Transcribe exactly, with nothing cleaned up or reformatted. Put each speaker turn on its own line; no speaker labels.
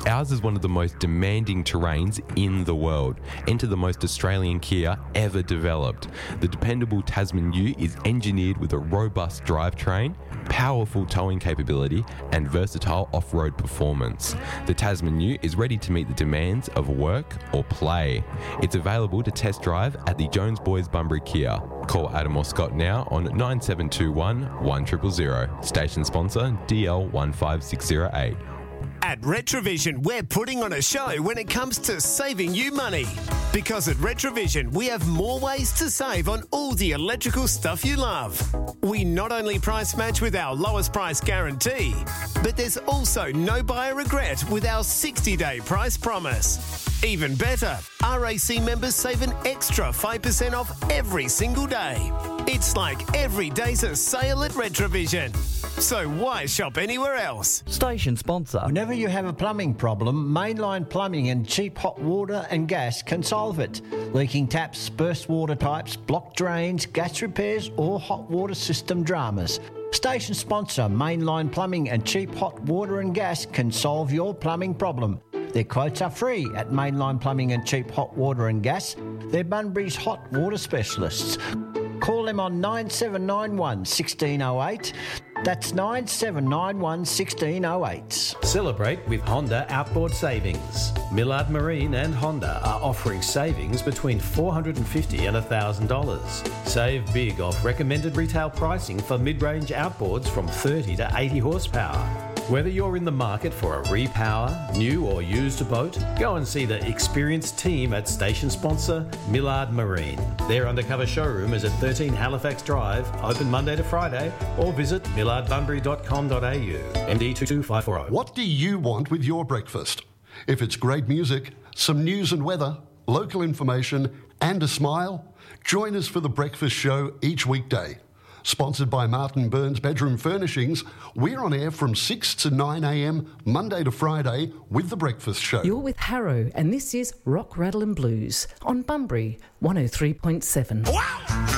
Ours is one of the most demanding terrains in the world. Enter the most Australian Kia ever developed. The dependable Tasman U is engineered with a robust drivetrain, powerful towing capability, and versatile off-road performance. The Tasman U is ready to meet the demands of work or play. It's available to test drive at the Jones Boys Bunbury Kia. Call Adam or Scott now on nine seven two one, one zero zero zero. Station sponsor D L one five six zero eight.
At Retrovision, we're putting on a show when it comes to saving you money. Because at Retrovision, we have more ways to save on all the electrical stuff you love. We not only price match with our lowest price guarantee, but there's also no buyer regret with our sixty-day price promise. Even better, R A C members save an extra five percent off every single day. It's like every day's a sale at Retrovision. So why shop anywhere else?
Station sponsor.
Whenever you have a plumbing problem, Mainline Plumbing and cheap hot water and gas can solve it. Leaking taps, burst water pipes, blocked drains, gas repairs or hot water system dramas. Station sponsor Mainline Plumbing and cheap hot water and gas can solve your plumbing problem. Their quotes are free at Mainline Plumbing and cheap hot water and gas. They're Bunbury's hot water specialists. Call them on nine seven nine one, one six zero eight. That's nine seven nine one, one six zero eight.
Celebrate with Honda Outboard Savings. Millard Marine and Honda are offering savings between four hundred fifty dollars and one thousand dollars. Save big off recommended retail pricing for mid-range outboards from thirty to eighty horsepower. Whether you're in the market for a repower, new or used boat, go and see the experienced team at station sponsor Millard Marine. Their undercover showroom is at thirteen Halifax Drive, open Monday to Friday, or visit millard bunbury dot com dot a u. M D two two five four zero.
What do you want with your breakfast? If it's great music, some news and weather, local information, and a smile, join us for The Breakfast Show each weekday. Sponsored by Martin Burns Bedroom Furnishings, we're on air from six to nine a m Monday to Friday with The Breakfast Show.
You're with Harrow, and this is Rock, Rattle and Blues on Bunbury one oh three point seven.
Wow!